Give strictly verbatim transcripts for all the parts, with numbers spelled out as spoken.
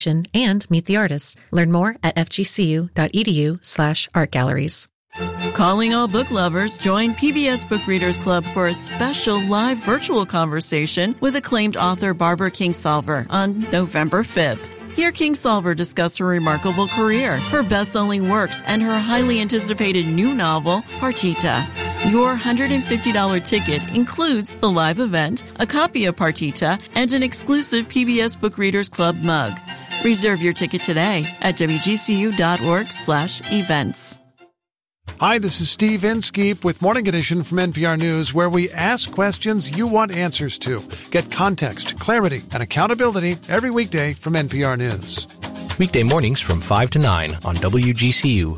and meet the artists. Learn more at fgcu.edu slash art galleries. Calling all book lovers, join P B S Book Readers Club for a special live virtual conversation with acclaimed author Barbara Kingsolver on November fifth. Hear Kingsolver discuss her remarkable career, her best-selling works, and her highly anticipated new novel, Partita. Your one hundred fifty dollars ticket includes the live event, a copy of Partita, and an exclusive P B S Book Readers Club mug. Reserve your ticket today at wgcu.org slash events. Hi, this is Steve Inskeep with Morning Edition from N P R News, where we ask questions you want answers to. Get context, clarity, and accountability every weekday from N P R News. Weekday mornings from five to nine on W G C U.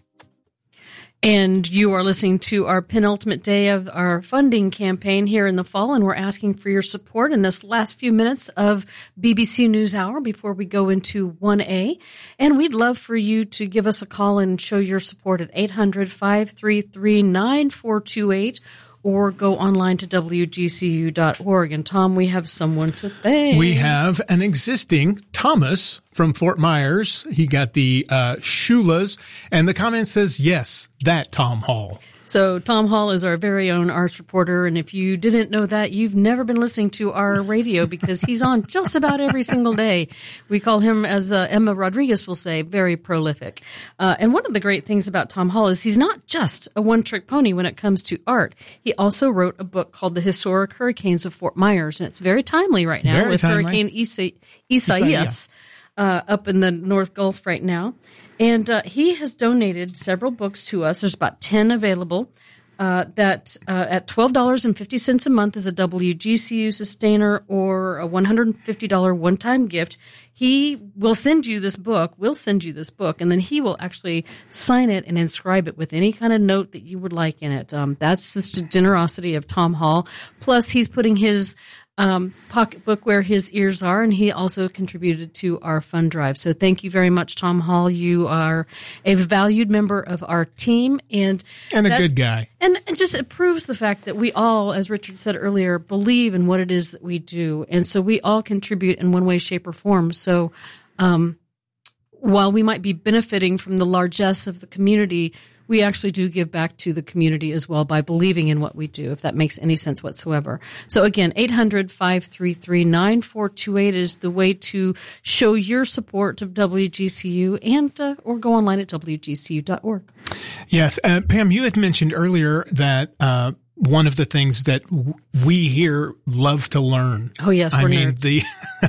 And you are listening to our penultimate day of our funding campaign here in the fall, and we're asking for your support in this last few minutes of B B C NewsHour before we go into one A. And we'd love for you to give us a call and show your support at eight hundred, five three three, nine four two eight or go online to w g c u dot org. And Tom, we have someone to thank. We have an existing Thomas from Fort Myers. He got the uh, Shulas, and the comment says, yes, that Tom Hall. So Tom Hall is our very own arts reporter, and if you didn't know that, you've never been listening to our radio because he's on just about every single day. We call him, as uh, Emma Rodriguez will say, very prolific. Uh, and one of the great things about Tom Hall is he's not just a one-trick pony when it comes to art. He also wrote a book called The Historic Hurricanes of Fort Myers, and it's very timely right now very with timely. Hurricane Isa- Isaias. Uh, up in the North Gulf right now. And uh, he has donated several books to us. There's about ten available uh, that uh, at twelve dollars and fifty cents a month is a W G C U sustainer or a one hundred fifty dollars one-time gift. He will send you this book, will send you this book, and then he will actually sign it and inscribe it with any kind of note that you would like in it. Um, that's just the generosity of Tom Hall. Plus, he's putting his Um, pocketbook where his ears are, and he also contributed to our fund drive. So thank you very much, Tom Hall. You are a valued member of our team, and and a that, good guy. And it just it proves the fact that we all, as Richard said earlier, believe in what it is that we do, and so we all contribute in one way, shape, or form. So um, while we might be benefiting from the largesse of the community, we actually do give back to the community as well by believing in what we do, if that makes any sense whatsoever. So again, eight hundred, five three three, nine four two eight is the way to show your support of W G C U, and uh, or go online at w g c u dot org. Yes. Uh, Pam, you had mentioned earlier that uh, one of the things that w- we here love to learn. Oh, yes, we're I mean, nerds. the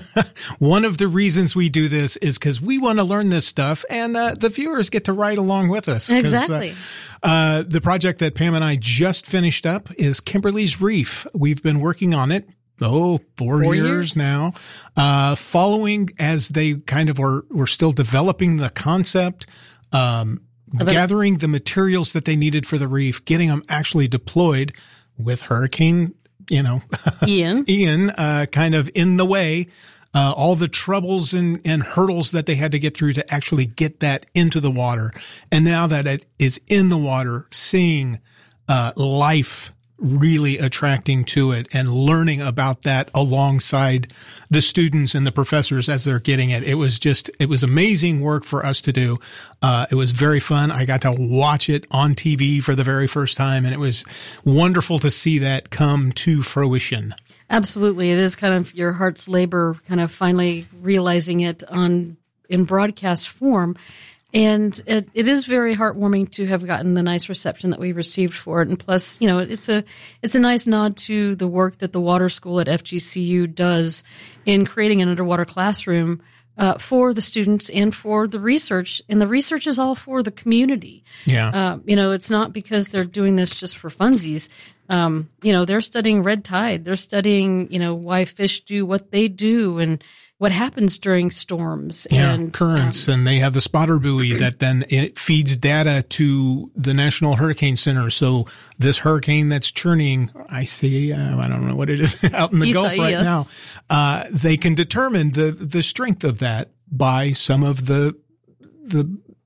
one of the reasons we do this is because we want to learn this stuff, and uh, the viewers get to ride along with us. Exactly. Uh, uh, the project that Pam and I just finished up is Kimberly's Reef. We've been working on it. Oh, four, four years, years now, uh, following as they kind of were, were still developing the concept, um, gathering the materials that they needed for the reef, getting them actually deployed with Hurricane, you know, Ian, Ian, uh, kind of in the way, uh, all the troubles and, and hurdles that they had to get through to actually get that into the water. And now that it is in the water, seeing, uh, life really attracting to it and learning about that alongside the students and the professors as they're getting it. It was just, it was amazing work for us to do. Uh, it was very fun. I got to watch it on T V for the very first time, and it was wonderful to see that come to fruition. Absolutely. It is kind of your heart's labor, kind of finally realizing it on in broadcast form. And it, it is very heartwarming to have gotten the nice reception that we received for it. And plus, you know, it's a it's a nice nod to the work that the water school at F G C U does in creating an underwater classroom uh, for the students and for the research. And the research is all for the community. Yeah. Uh, you know, it's not because they're doing this just for funsies. Um, you know, they're studying red tide. They're studying, you know, why fish do what they do and what happens during storms yeah, and currents. Um, and they have the spotter buoy that then it feeds data to the National Hurricane Center. So this hurricane that's churning, I see, uh, I don't know what it is out in the Gulf right Isaias. now. Uh, they can determine the, the strength of that by some of the, the, The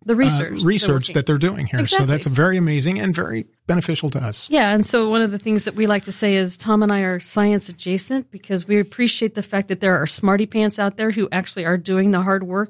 the research, uh, research they're that they're doing here. Exactly. So that's very amazing and very beneficial to us. Yeah, and so one of the things that we like to say is Tom and I are science adjacent because we appreciate the fact that there are smarty pants out there who actually are doing the hard work